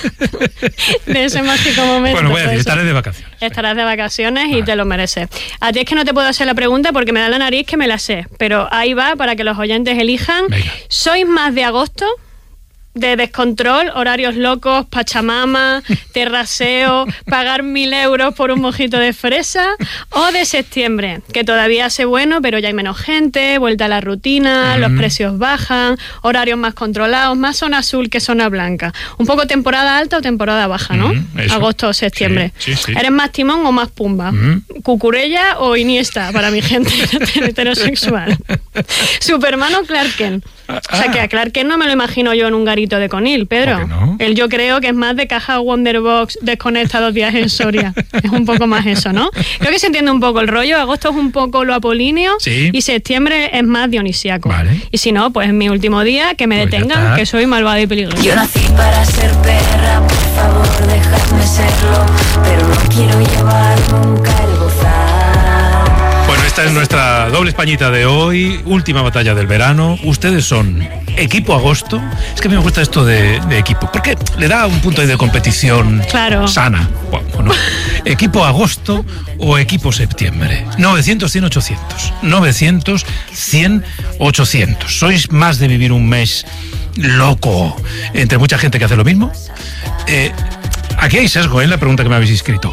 de ese mágico momento. Bueno, voy a decir, estaré de vacaciones. Estarás de vacaciones y te lo mereces. A ti es que no te puedo hacer la pregunta porque me da la nariz que me la sé, pero ahí va para que los oyentes elijan. Venga. ¿Sois más de agosto? De descontrol, horarios locos, pachamama, terraseo, pagar 1.000 euros por un mojito de fresa, o de septiembre, que todavía hace bueno, pero ya hay menos gente, vuelta a la rutina, los precios bajan, horarios más controlados, más zona azul que zona blanca. Un poco temporada alta o temporada baja, ¿no? Agosto o septiembre. Sí. ¿Eres más timón o más pumba? ¿Cucurella o Iniesta para mi gente heterosexual? ¿Superman o Clark Kent? O sea, que a Clark Kent no me lo imagino yo en un garito de Conil, Pedro. ¿Por qué no? Él yo creo que es más de caja Wonderbox desconecta 2 días en Soria. Es un poco más eso, ¿no? Creo que se entiende un poco el rollo. Agosto es un poco lo apolíneo y septiembre es más dionisíaco. Vale. Y si no, pues en mi último día que me detengan, que soy malvada y peligrosa. Yo nací para ser perra, por favor, dejadme serlo, pero no quiero llevar nunca el bozal. Bueno, esta es nuestra doble españita de hoy, última batalla del verano. Ustedes son equipo agosto. Es que a mí me gusta esto de equipo, porque le da un punto ahí de competición sana. Bueno, equipo agosto o equipo septiembre. 900, 100, 800. 900, 100, 800. ¿Sois más de vivir un mes loco entre mucha gente que hace lo mismo? Aquí hay sesgo en la pregunta que me habéis escrito.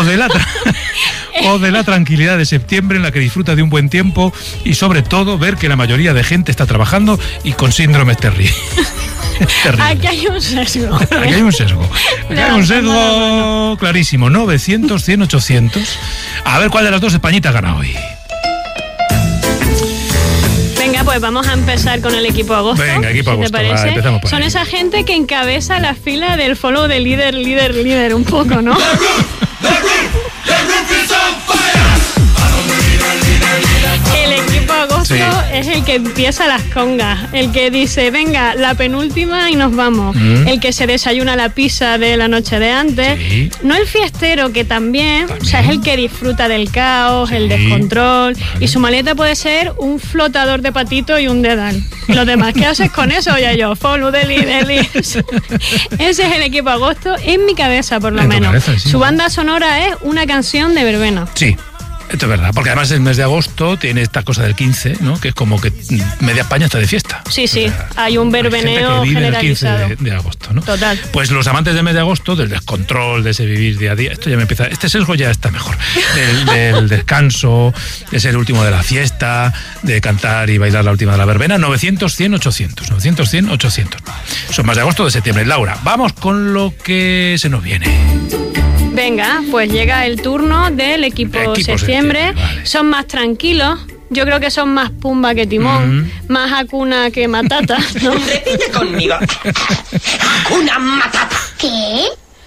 O de la tranquilidad de septiembre en la que disfruta de un buen tiempo y sobre todo ver que la mayoría de gente está trabajando y con síndromes terribles. Aquí hay un sesgo. Aquí hay un sesgo. Aquí hay un sesgo clarísimo. 900, 100, 800. A ver cuál de las dos españitas gana hoy. Venga, pues vamos a empezar con el equipo agosto. Venga, equipo agosto. ¿Te parece? Empezamos por Son ahí. Esa gente que encabeza la fila del follow de líder un poco, ¿no? El equipo agosto es el que empieza las congas, el que dice, venga, la penúltima y nos vamos. El que se desayuna la pizza de la noche de antes. No el fiestero, que también, o sea, es el que disfruta del caos, el descontrol. Y su maleta puede ser un flotador de patito y un dedal. Y los demás, ¿qué haces con eso? Oye, yo, follow de líder. Ese es el equipo agosto, en mi cabeza por lo menos. Cabeza, sí. Su banda sonora es una canción de verbena. Sí. Esto es verdad, porque además el mes de agosto tiene esta cosa del 15, ¿no? Que es como que media España está de fiesta. Sí, sí, o sea, hay un verbeneo que vive generalizado. El 15 de agosto, ¿no? Total. Pues los amantes del mes de agosto, del descontrol, de ese vivir día a día, esto ya me empieza, este sesgo ya está mejor. Del descanso, de ser el último de la fiesta, de cantar y bailar la última de la verbena. 900, 100, 800. 900, 100, 800. Son más de agosto o de septiembre. Laura, vamos con lo que se nos viene. Venga, pues llega el turno del equipo septiembre. Vale. Son más tranquilos. Yo creo que son más pumba que timón, más Hakuna que Matata, ¿no? Repite conmigo. Hakuna Matata. ¿Qué?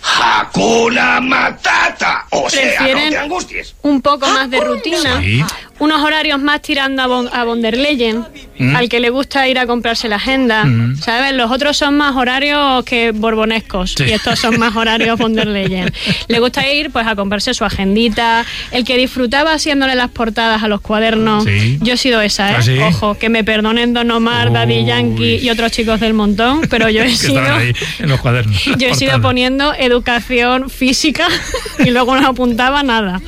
Hakuna Matata. O sea, Prefieren no te angusties. un poco más de rutina, Sí. unos horarios más tirando a von der Leyen, al que le gusta ir a comprarse la agenda, ¿sabes? Los otros son más horarios que borbonescos, y estos son más horarios von der Leyen. Le gusta ir pues a comprarse su agendita, el que disfrutaba haciéndole las portadas a los cuadernos. Sí. Yo he sido esa, ¿eh? ¿Ah, sí? Ojo, que me perdonen Don Omar, Daddy Yankee y otros chicos del montón, pero yo he Que sido... estaban ahí en los cuadernos. Yo he sido poniendo educación física y luego no apuntaba nada.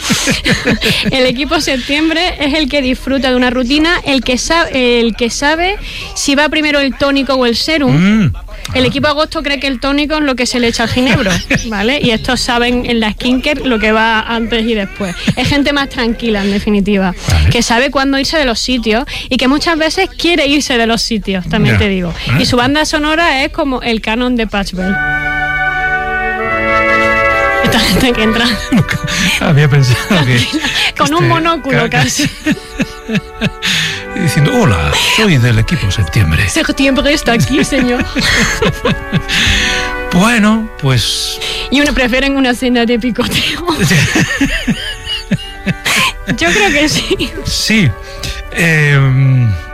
El equipo septiembre es el que disfruta de una rutina, el que sabe si va primero el tónico o el serum. El equipo agosto cree que el tónico es lo que se le echa al ginebro, ¿vale? Y estos saben en la skincare lo que va antes y después. Es gente más tranquila, en definitiva, que sabe cuándo irse de los sitios y que muchas veces quiere irse de los sitios, también te digo. Y su banda sonora es como el canon de Patchwell. Esta gente que entra Había pensado que... con un monóculo casi. Diciendo, hola, soy del equipo septiembre. Septiembre está aquí, señor. Bueno, pues... Y uno prefieren una cena de picoteo. Yo creo que sí. Sí.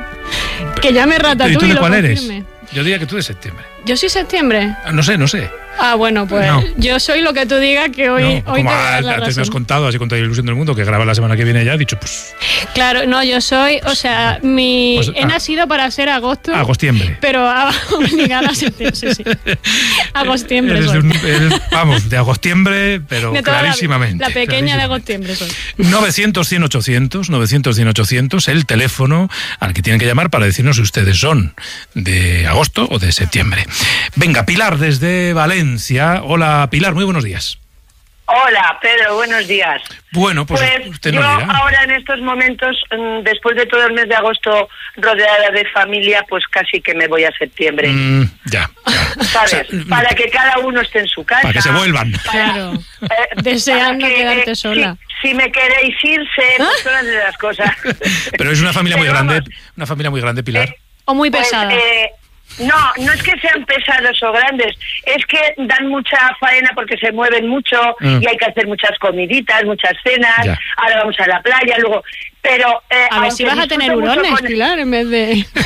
Que llame Ratatouille. ¿Y tú de cuál eres? confirme. Yo diría que tú de septiembre. Yo soy septiembre. No sé. Ah, bueno, pues No. yo soy lo que tú digas que hoy, No, hoy te como voy a dar la antes me has razón. contado, así con toda la ilusión del mundo, que graba la semana que viene ya, he dicho, pues, Claro, no, yo soy, o sea, Pues, he nacido para ser agosto, agostiembre. pero obligada a septiembre, sí. Agostiembre Eres soy. vamos, de agostiembre, pero De toda clarísimamente. la pequeña de clarísimamente. agostiembre soy. 900-100-800, 900-100-800, el teléfono al que tienen que llamar para decirnos si ustedes son de agosto o de septiembre. Venga, Pilar desde Valencia. Hola, Pilar, muy buenos días. Hola, Pedro, buenos días. Bueno, pues usted yo nos dirá. ahora en estos momentos, después de todo el mes de agosto rodeada de familia, pues casi que me voy a septiembre. Ya. ¿Sabes? O sea, para que cada uno esté en su casa. para que se vuelvan. Claro. para Deseando que, quedarte sola. Si me queréis irse, pues todas de las cosas. Pero es una familia muy Pero grande, vamos, Pilar. O muy Pues, pesada. no es que sean pesados o grandes, es que dan mucha faena porque se mueven mucho y hay que hacer muchas comiditas, muchas cenas, Ya. ahora vamos a la playa, luego... Pero, A ver si aunque vas a tener disfruto mucho hurones, con- Pilar, en vez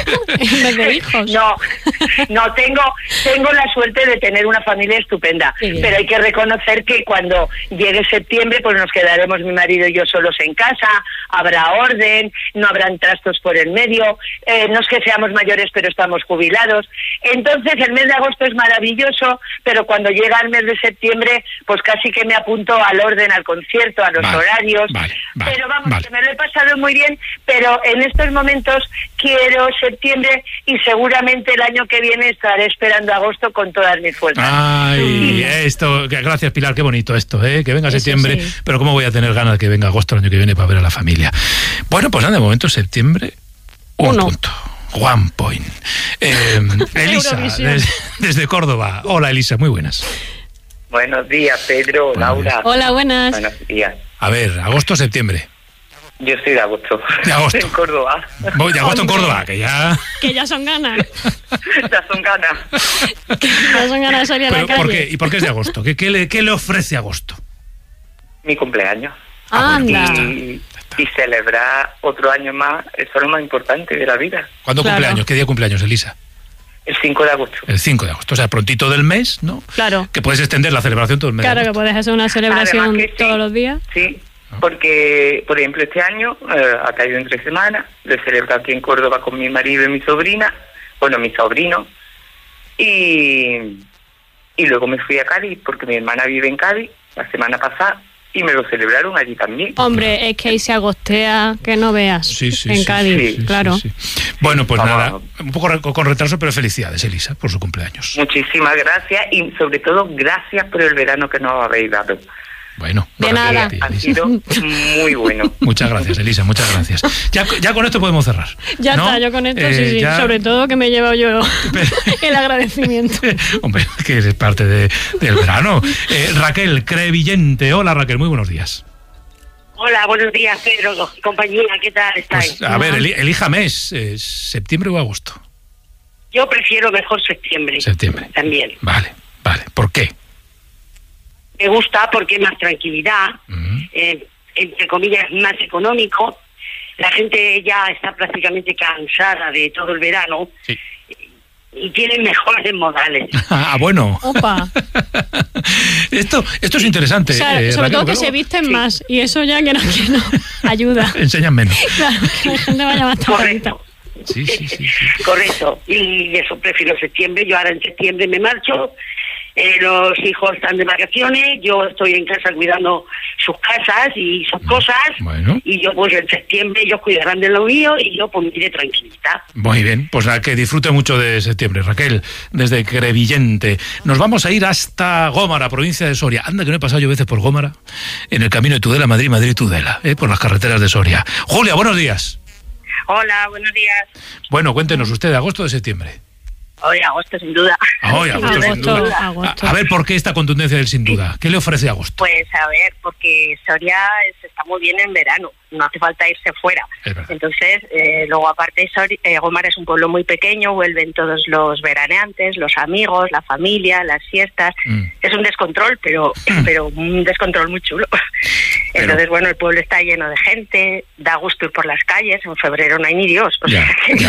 de hijos. No, tengo la suerte de tener una familia estupenda, Qué bien. pero hay que reconocer que cuando llegue septiembre pues nos quedaremos mi marido y yo solos en casa, habrá orden, no habrán trastos por el medio, no es que seamos mayores pero estamos jubilados, entonces el mes de agosto es maravilloso, pero cuando llega el mes de septiembre pues casi que me apunto al orden, al concierto, a los Vale, horarios, vale, pero vamos, vale. que me lo he pasado muy bien, pero en estos momentos quiero septiembre y seguramente el año que viene estaré esperando agosto con todas mis fuerzas. Ay, gracias Pilar, qué bonito esto, que venga Eso septiembre, sí. pero cómo voy a tener ganas de que venga agosto el año que viene para ver a la familia. Bueno, pues nada, de momento septiembre, un 1. punto. One point. Elisa, Eurovisión. desde Córdoba. Hola Elisa, muy buenas. Buenos días, Pedro, Buenos Laura. Hola, buenas. Buenos días. A ver, agosto o septiembre. Yo soy de agosto. De agosto. En Córdoba. Voy de agosto en Hombre. Córdoba, que ya... Que ya son ganas. Ya son ganas. Ya son ganas de salir a la Pero, calle. ¿por qué? ¿Y por qué es de agosto? ¿Qué le ofrece agosto? Mi cumpleaños. Anda. Y celebrar otro año más, eso es lo más importante de la vida. ¿Cuándo Claro. cumpleaños? ¿Qué día cumpleaños, Elisa? El 5 de agosto. El 5 de agosto, o sea, prontito del mes, ¿no? Claro. Que puedes extender la celebración todo el mes. de Claro que agosto. puedes hacer una celebración Además que sí. todos los días. Sí, porque, por ejemplo, este año ha caído entre semanas, lo he celebrado aquí en Córdoba con mi marido y mi sobrina, bueno, mi sobrino, y luego me fui a Cádiz, porque mi hermana vive en Cádiz, la semana pasada, y me lo celebraron allí también. Hombre, es que ahí se agostea, que no veas. Sí, sí, en sí, Cádiz, sí, claro. sí, sí. Bueno, pues Vamos. nada, un poco con retraso, pero felicidades, Elisa, por su cumpleaños. Muchísimas gracias y sobre todo gracias por el verano que nos habéis dado. Bueno, De gracias nada. a ti, Ha Elisa. sido muy bueno. Muchas gracias, Elisa, muchas gracias. Ya con esto podemos cerrar. Ya ¿no? está, yo con esto sí. ya- Sobre todo que me he llevado yo el agradecimiento. Hombre, que eres parte del verano. Raquel Crevillente, hola Raquel, muy buenos días. Hola, buenos días, Pedro, compañía, ¿qué tal estáis? Pues a ver, elija mes, septiembre o agosto. Yo prefiero mejor septiembre. Septiembre. También. Vale. ¿Por qué? Me gusta porque es más tranquilidad, Mm. entre comillas, más económico. La gente ya está prácticamente cansada de todo el verano Sí. y tienen mejores modales. Ah, bueno. Opa. Esto es interesante. O sea, sobre Raquel, todo que porque se visten más. Y eso ya que no ayuda. enseñan menos. Claro, que la gente vaya más tapadita. Correcto. Sí. Correcto. Y eso prefiero septiembre. Yo ahora en septiembre me marcho. Los hijos están de vacaciones. Yo estoy en casa cuidando sus casas y sus cosas. Bueno. Y yo pues en septiembre ellos cuidarán de lo mío y yo pues me iré tranquilita. Muy bien, pues nada, que disfrute mucho de septiembre. Raquel, desde Crevillente. Nos vamos a ir hasta Gómara, provincia de Soria. Anda, que no he pasado yo veces por Gómara, en el camino de Tudela, Madrid-Tudela, por las carreteras de Soria. Julia, buenos días. Hola, buenos días. Bueno, cuéntenos usted, ¿agosto o de septiembre? Hoy agosto sin duda. Hoy, agosto, sin duda. Agosto. A ver, ¿por qué esta contundencia del sin duda? ¿Qué le ofrece agosto? Pues a ver, porque Soria está muy bien en verano, no hace falta irse fuera. Es verdad. Entonces, luego aparte Gómara es un pueblo muy pequeño, vuelven todos los veraneantes, los amigos, la familia, las fiestas. Es un descontrol, pero un descontrol muy chulo. Entonces, bueno, el pueblo está lleno de gente, da gusto ir por las calles, en febrero no hay ni Dios. Ya.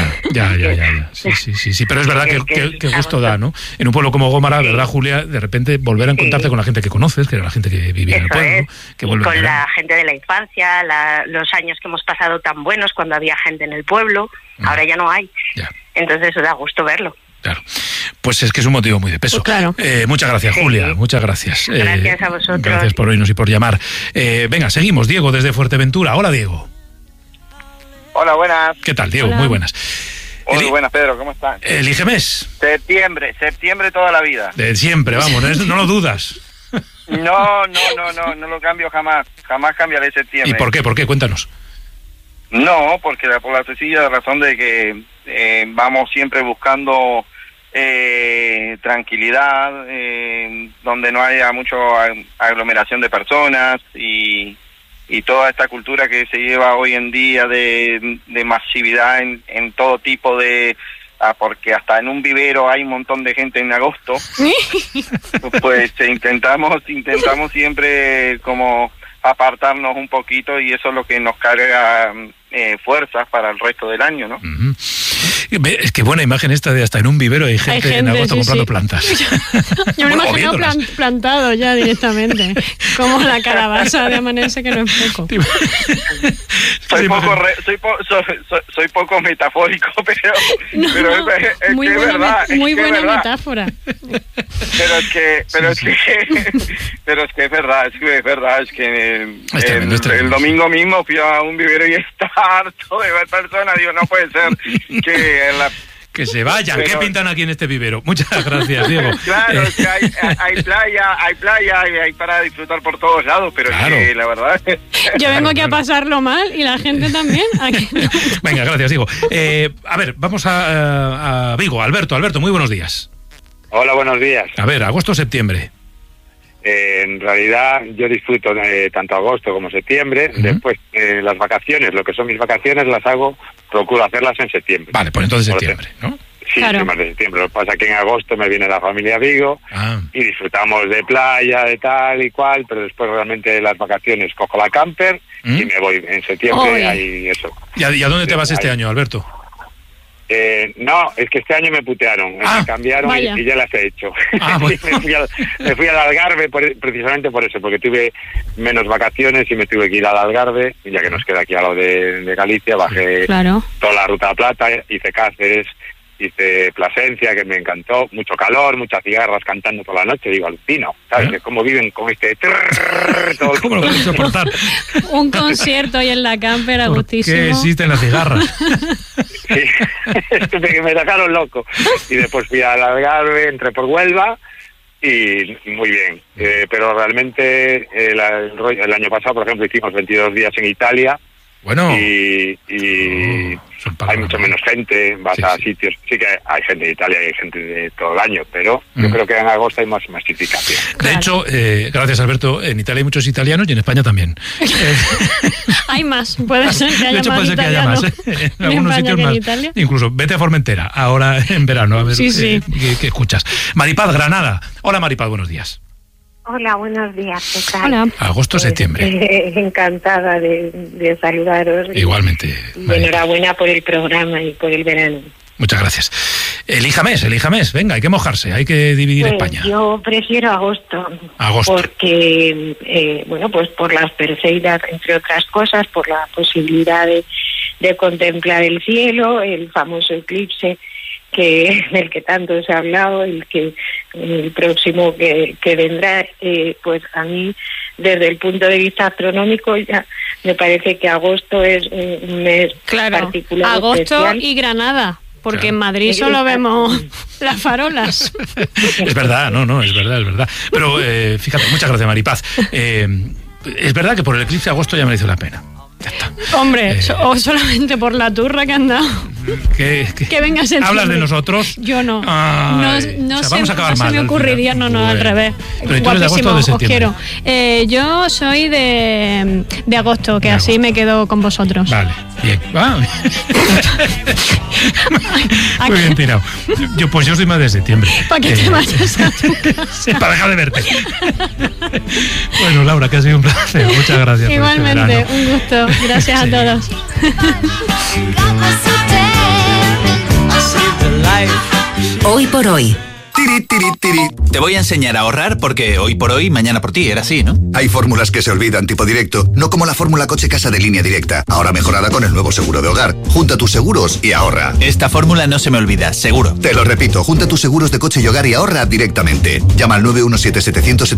Sí, pero es verdad que gusto da, ¿no? En un pueblo como Gómara, ¿verdad, Julia? De repente volver a encontrarte con la gente que conoces, que era la gente que vivía en el pueblo. Que y con la gente de la infancia, los años que hemos pasado tan buenos cuando había gente en el pueblo, ahora ya no hay. Ya. Entonces da gusto verlo. Claro, pues es que es un motivo muy de peso. Pues claro. Muchas gracias, Julia, muchas gracias. Gracias a vosotros. Gracias por oírnos y por llamar. Venga, seguimos. Diego, desde Fuerteventura. Hola, Diego. Hola, buenas. ¿Qué tal, Diego? Hola. Muy buenas. Hola, buenas, Pedro, ¿cómo estás? Elige mes. Septiembre toda la vida. De siempre, vamos, no lo dudas. No lo cambio jamás cambiaré septiembre. ¿Y por qué? Cuéntanos. No, porque por la sencilla razón de que vamos siempre buscando tranquilidad, donde no haya mucha aglomeración de personas y toda esta cultura que se lleva hoy en día de masividad en todo tipo de... porque hasta en un vivero hay un montón de gente en agosto, pues intentamos siempre como apartarnos un poquito y eso es lo que nos carga fuerzas para el resto del año, ¿no? Uh-huh. Es que buena imagen esta de hasta en un vivero hay gente en agosto comprando plantas. Yo me imagino plantado ya directamente, como la calabaza de Amanece, que no es poco. Soy poco metafórico, pero es muy que buena, es verdad. Muy buena metáfora. Pero es que es verdad, es que el domingo mismo fui a un vivero y está harto de ver personas, digo, no puede ser que se vayan, pero... ¿qué pintan aquí en este vivero? Muchas gracias, Diego. Claro, es que hay playa y hay para disfrutar por todos lados, pero claro. Es que la verdad... Yo vengo aquí a pasarlo mal y la gente también. Aquí. Venga, gracias, Diego. A ver, vamos a Vigo. Alberto, muy buenos días. Hola, buenos días. A ver, agosto o septiembre. En realidad yo disfruto tanto agosto como septiembre. Uh-huh. Después las vacaciones, lo que son mis vacaciones procuro hacerlas en septiembre. Vale, pues entonces septiembre, ¿no? Sí, claro. Más de septiembre. Lo que pasa es que en agosto me viene la familia a Vigo y disfrutamos de playa, de tal y cual, pero después realmente las vacaciones cojo la camper y me voy en septiembre ahí eso. ¿Y a dónde te vas este año, Alberto? No, es que este año me putearon, me cambiaron y ya las he hecho. Bueno. me fui al Algarve precisamente por eso, porque tuve menos vacaciones y me tuve que ir al Algarve, ya que nos queda aquí al lado de Galicia, bajé toda la Ruta Plata, hice Cáceres, hice Plasencia, que me encantó, mucho calor, muchas cigarras cantando por la noche, digo, alucino, ¿sabes? ¿Cómo viven con este... ¿Cómo lo pueden soportar? Un concierto ahí en la camper, agustísimo. ¿Qué existen las cigarras? Sí, me sacaron loco. Y después fui al Algarve, entré por Huelva y muy bien. Pero realmente el año pasado, por ejemplo, hicimos 22 días en Italia. Bueno. Y hay mucho menos gente, vas a sitios, sí que hay gente de Italia y hay gente de todo el año, pero yo creo que en agosto hay más masificación. De hecho, gracias Alberto, en Italia hay muchos italianos y en España también. Hay más, puede ser que haya de hecho, más puede ser que haya más, en algunos sitios más. Incluso vete a Formentera, ahora en verano, a ver qué escuchas. Maripaz, Granada. Hola Maripaz, buenos días. Hola, buenos días, ¿qué tal? Hola. Agosto, septiembre. Encantada de saludaros. Igualmente. Y enhorabuena por el programa y por el verano. Muchas gracias. Elija mes, venga, hay que mojarse, hay que dividir España. Yo prefiero agosto. Porque, pues por las Perseidas, entre otras cosas, por la posibilidad de contemplar el cielo, el famoso eclipse del que tanto se ha hablado, el próximo que vendrá, pues a mí desde el punto de vista astronómico ya me parece que agosto es un mes particular. Agosto especial. Y Granada, porque en Madrid solo vemos las farolas. Es verdad, es verdad. Pero fíjate, muchas gracias Maripaz. Es verdad que por el eclipse de agosto ya merece la pena. Ya está. Hombre, o solamente por la turra que han dado. que venga septiembre. ¿Hablas de nosotros? Yo no. No sé, vamos a acabar mal, se me ocurriría, no, al revés. Pero tú eres de agosto o de septiembre. Os quiero. Yo soy de agosto, que así me quedo con vosotros. Vale, bien. Muy bien tirado. Yo soy más de septiembre. ¿Para qué te vayas a tu casa? Para dejar de verte. Bueno, Laura, que ha sido un placer. Muchas gracias. Igualmente, un gusto. Gracias a todos. Hoy por hoy. Te voy a enseñar a ahorrar porque hoy por hoy, mañana por ti, era así, ¿no? Hay fórmulas que se olvidan, tipo directo, no como la fórmula coche casa de Línea Directa, ahora mejorada con el nuevo seguro de hogar. Junta tus seguros y ahorra. Esta fórmula no se me olvida, seguro. Te lo repito, junta tus seguros de coche y hogar y ahorra directamente. Llama al 917-700-700